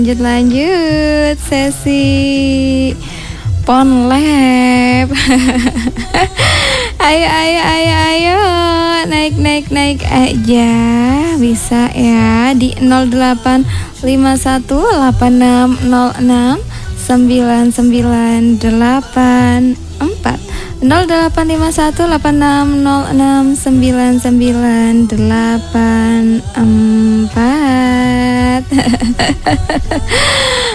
Lanjut sesi Ponlab. Ayo naik aja, bisa ya di 0851860998 0851860998